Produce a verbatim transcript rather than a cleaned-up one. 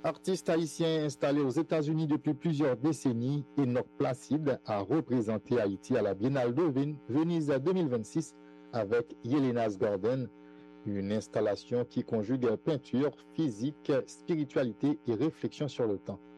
Artiste haïtien installé aux États-Unis depuis plusieurs décennies, Enoch Placide a représenté Haïti à la Biennale de Venise deux mille vingt-six avec Yelena's Garden, une installation qui conjugue peinture, physique, spiritualité et réflexion sur le temps.